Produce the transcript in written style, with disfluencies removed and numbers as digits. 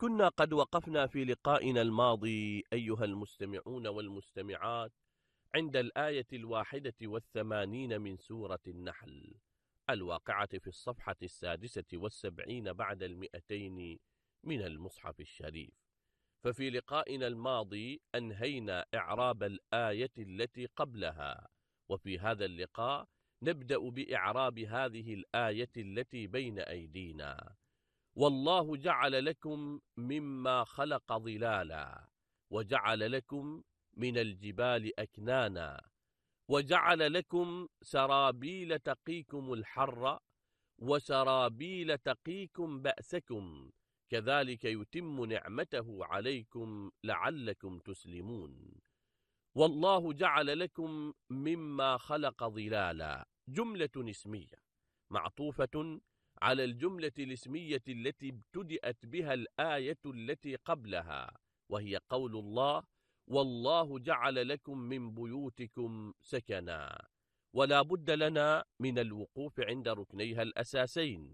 كنا قد وقفنا في لقائنا الماضي أيها المستمعون والمستمعات عند الآية 81 من سورة النحل الواقعة في الصفحة 76 بعد 200 من المصحف الشريف. ففي لقائنا الماضي أنهينا إعراب الآية التي قبلها، وفي هذا اللقاء نبدأ بإعراب هذه الآية التي بين أيدينا. والله جعل لكم مما خلق ظلالا وجعل لكم من الجبال أكنانا وجعل لكم سرابيل تقيكم الحر وسرابيل تقيكم بأسكم كذلك يتم نعمته عليكم لعلكم تسلمون. والله جعل لكم مما خلق ظلالا جملة اسمية معطوفة على الجملة الاسمية التي ابتدأت بها الآية التي قبلها، وهي قول الله: والله جعل لكم من بيوتكم سكنا. ولا بد لنا من الوقوف عند ركنيها الأساسين،